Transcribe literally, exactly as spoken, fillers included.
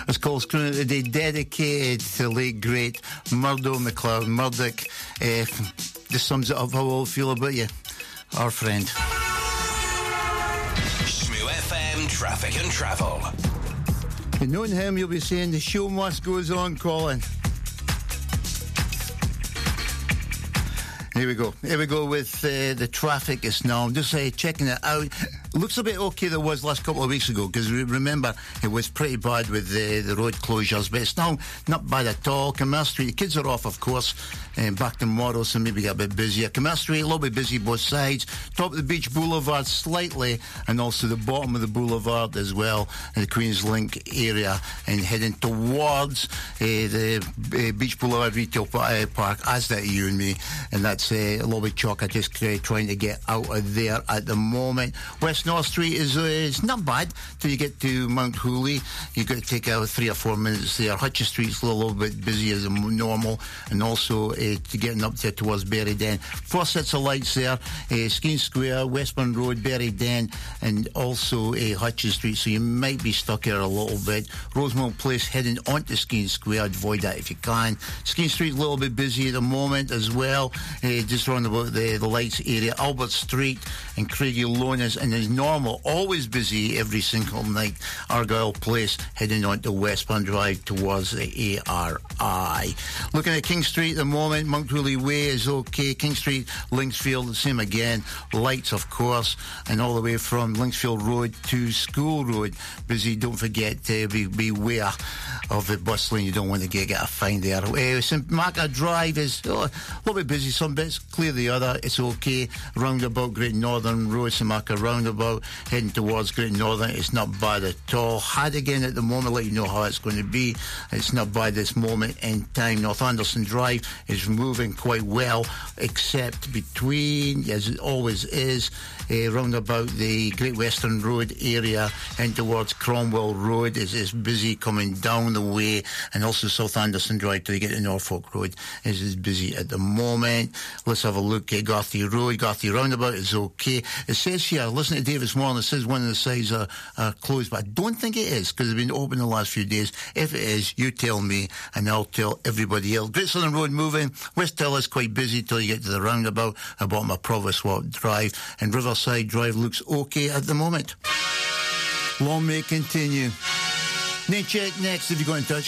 It's called Screwing It Today, dedicated to the late, great Murdo McLeod Murdoch. Uh, this sums it up how we all feel about you, our friend. Shmoo F M Traffic and Travel. And knowing him, you'll be saying the show must goes on, Colin. Here we go. Here we go with uh, the traffic is now. I'm just uh, checking it out. Looks a bit okay than it was last couple of weeks ago, because remember it was pretty bad with the, the road closures, but it's now not bad at all. Commerce Street, the kids are off, of course, and back tomorrow, so maybe get a bit busier. Commerce Street, a little bit busy both sides. Top of the Beach Boulevard slightly, and also the bottom of the boulevard as well, in the Queen's Link area, and heading towards uh, the uh, Beach Boulevard Retail pa- uh, Park, as that you and me, and that's uh, a little bit chocker just uh, trying to get out of there at the moment. West North Street is uh, it's not bad till you get to Mount Hooley. You've got to take out three or four minutes there. Hutchins Street's a little bit busy as normal, and also uh, to getting up there towards Berryden. Four sets of lights there. Uh, Skene Square, Westbourne Road, Berryden, and also uh, Hutchins Street, so you might be stuck here a little bit. Rosemont Place heading onto Skene Square, avoid that if you can. Skene Street's a little bit busy at the moment as well, uh, just around about the, the lights area. Albert Street and Craigie Lonas, and as normal, always busy every single night. Argyle Place heading on to Westbourne Drive towards the A R I. Looking at King Street at the moment, Mount Hooley Way is okay. King Street, Linksfield, the same again. Lights, of course, and all the way from Linksfield Road to School Road. Busy, don't forget to be, beware of the bus lane. You don't want to get, get a fine there. Uh, St Margaret Drive is oh, a little bit busy, some bits, clear the other. It's okay. Roundabout, Great Northern Road, St Margaret Roundabout, heading towards Great Northern. It's not bad at all. Hadigan at the moment, let you know how it's going to be. It's not bad this moment in time. North Anderson Drive is moving quite well, except between, as it always is, uh, round about the Great Western Road area and towards Cromwell Road is, is busy coming down the way, and also South Anderson Drive till you get to Norfolk Road is, is busy at the moment. Let's have a look at Garthy Road. Garthy Roundabout is okay. It says here, listen to Davis Morning, it says one of the sides are, are closed, but I don't think it is, because they've been open the last few days. If it is, you tell me, and I'll tell everybody else. Great Southern Road moving. West Hill is quite busy till you get to the roundabout, at bottom of Provost Walk Drive, and Riverside Drive looks okay at the moment. Long may it continue. Name check next if you go in touch.